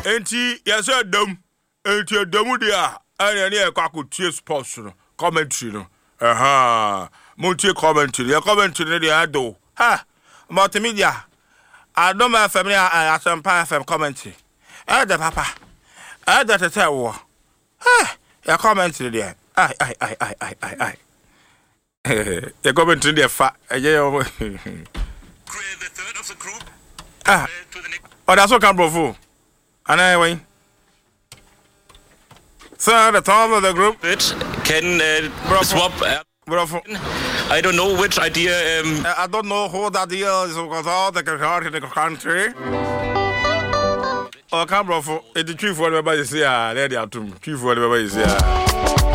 Enti yɛsɛ dam. Enti damu dia ɛne ne yɛkɔ akɔtie sports no commentary no. Montie commentary. Your commentary no dey do. Multimedia. I don't have family Asempa FM commentary. The papa. The tete wo. Your commentary there. Aye. Your commentary there fa. Create the third of the group. To the next. Oh, that's what can bro. Anyway. So the top of the group which can swap. I don't know which idea. I don't know who that idea is because all the country. Oh, come bro. It's the chief whatever you say. Lady Atum. Chief whatever you say.